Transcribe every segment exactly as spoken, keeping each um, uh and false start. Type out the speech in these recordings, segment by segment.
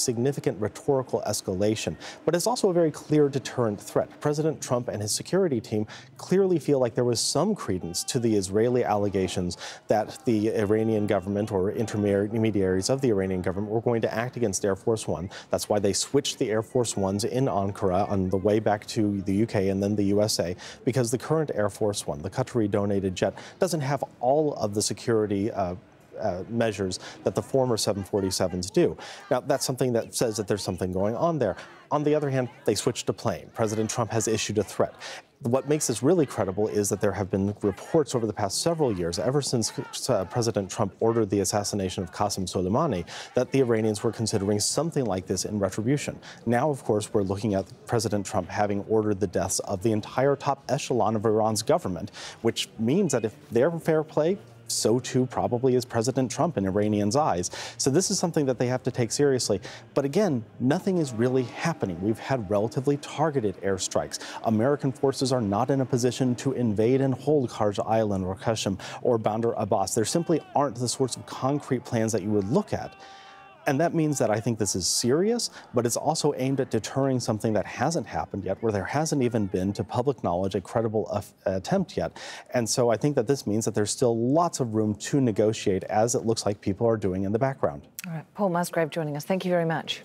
significant rhetorical escalation, but it's also a very clear deterrent threat. President Trump and his security team clearly feel like there was some credence to the Israeli allegations that the Iranian government or intermediaries of the Iranian government were going to act against Air Force One. That's why they switched the Air Force Ones in Ankara on the way back to the U K and then the U S A, because the current Air Force One, the Qatari-donated jet, doesn't have all of the security uh, Uh, measures that the former seven forty-sevens do. Now, that's something that says that there's something going on there. On the other hand, they switched a plane. President Trump has issued a threat. What makes this really credible is that there have been reports over the past several years, ever since uh, President Trump ordered the assassination of Qasem Soleimani, that the Iranians were considering something like this in retribution. Now, of course, we're looking at President Trump having ordered the deaths of the entire top echelon of Iran's government, which means that if they're fair play, so too probably is President Trump in Iranians' eyes. So this is something that they have to take seriously. But again, nothing is really happening. We've had relatively targeted airstrikes. American forces are not in a position to invade and hold Kharj Island or Qasem or Bandar Abbas. There simply aren't the sorts of concrete plans that you would look at. And that means that I think this is serious, but it's also aimed at deterring something that hasn't happened yet, where there hasn't even been, to public knowledge, a credible uh, attempt yet. And so I think that this means that there's still lots of room to negotiate, as it looks like people are doing in the background. All right, Paul Musgrave joining us. Thank you very much.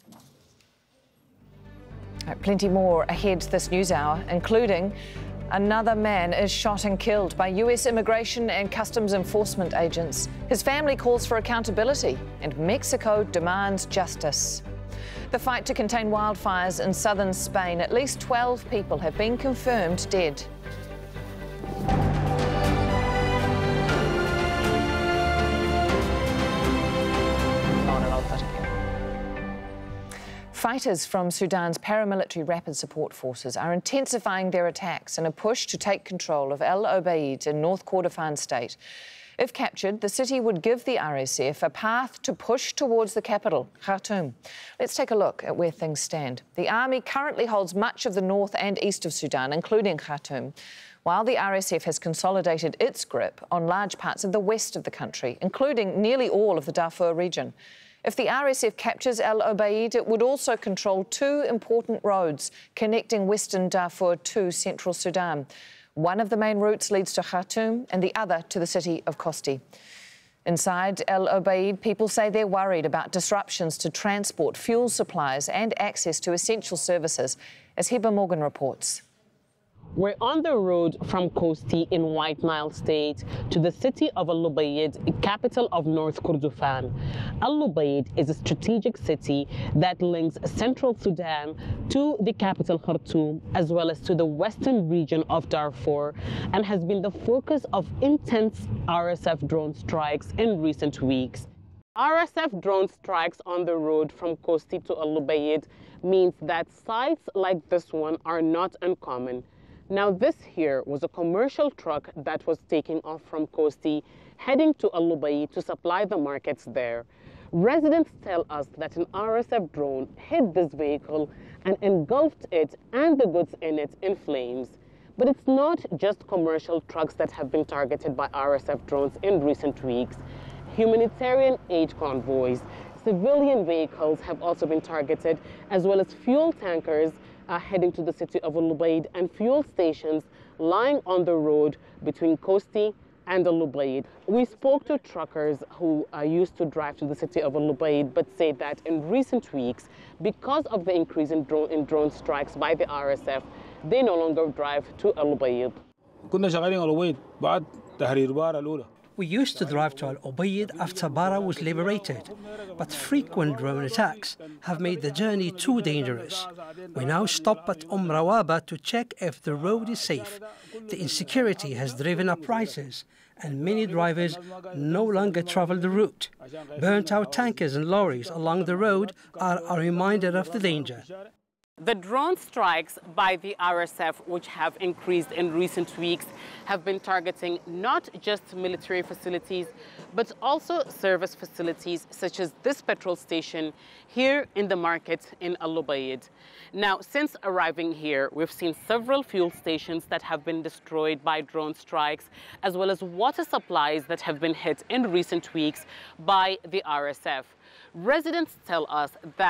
All right, plenty more ahead this news hour, including another man is shot and killed by U S immigration and customs enforcement agents. His family calls for accountability, and Mexico demands justice. The fight to contain wildfires in southern Spain. At least twelve people have been confirmed dead. Fighters from Sudan's paramilitary rapid support forces are intensifying their attacks in a push to take control of El Obeid in North Kordofan state. If captured, the city would give the R S F a path to push towards the capital, Khartoum. Let's take a look at where things stand. The army currently holds much of the north and east of Sudan, including Khartoum, while the R S F has consolidated its grip on large parts of the west of the country, including nearly all of the Darfur region. If the R S F captures El Obeid, it would also control two important roads connecting western Darfur to central Sudan. One of the main routes leads to Khartoum and the other to the city of Kosti. Inside El Obeid, people say they're worried about disruptions to transport, fuel supplies and access to essential services, as Heba Morgan reports. We're on the road from Kosti in White Nile State to the city of El Obeid, capital of North Kordofan. El Obeid is a strategic city that links central Sudan to the capital Khartoum, as well as to the western region of Darfur, and has been the focus of intense R S F drone strikes in recent weeks. R S F drone strikes on the road from Kosti to El Obeid means that sites like this one are not uncommon. Now, this here was a commercial truck that was taking off from Kosti, heading to El Obeid to supply the markets there. Residents tell us that an R S F drone hit this vehicle and engulfed it and the goods in it in flames. But it's not just commercial trucks that have been targeted by R S F drones in recent weeks. Humanitarian aid convoys, civilian vehicles have also been targeted, as well as fuel tankers Uh, heading to the city of El Obeid and fuel stations lying on the road between Kosti and El Obeid. We spoke to truckers who uh, used to drive to the city of El Obeid, but say that in recent weeks, because of the increase in drone, in drone strikes by the R S F, they no longer drive to El Obeid. We used to drive to Al Obeid after Bara was liberated, but frequent drone attacks have made the journey too dangerous. We now stop at Umm Rawaba to check if the road is safe. The insecurity has driven up prices, and many drivers no longer travel the route. Burnt-out tankers and lorries along the road are a reminder of the danger. The drone strikes by the R S F, which have increased in recent weeks, have been targeting not just military facilities, but also service facilities such as this petrol station here in the market in El Obeid. Now, since arriving here, we've seen several fuel stations that have been destroyed by drone strikes, as well as water supplies that have been hit in recent weeks by the R S F. Residents tell us that